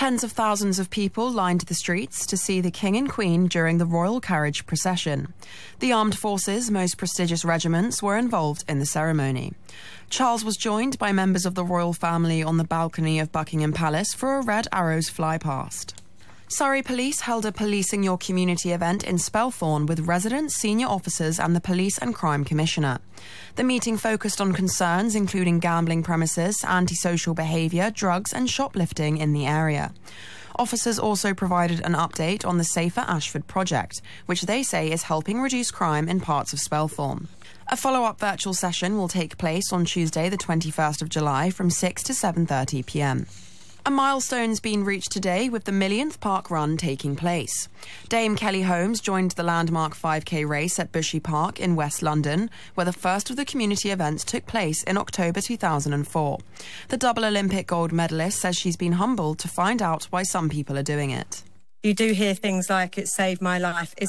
Tens of thousands of people lined the streets to see the King and Queen during the royal carriage procession. The armed forces' most prestigious regiments were involved in the ceremony. Charles was joined by members of the royal family on the balcony of Buckingham Palace for a Red Arrows flypast. Surrey Police held a Policing Your Community event in Spelthorne with residents, senior officers and the Police and Crime Commissioner. The meeting focused on concerns including gambling premises, antisocial behaviour, drugs and shoplifting in the area. Officers also provided an update on the Safer Ashford project, which they say is helping reduce crime in parts of Spelthorne. A follow-up virtual session will take place on Tuesday the 21st of July from 6 to 7:30 p.m. A milestone's been reached today with the millionth park run taking place. Dame Kelly Holmes joined the landmark 5k race at Bushy Park in West London, where the first of the community events took place in October 2004. The double Olympic gold medalist says she's been humbled to find out why some people are doing it. You do hear things like, "It saved my life."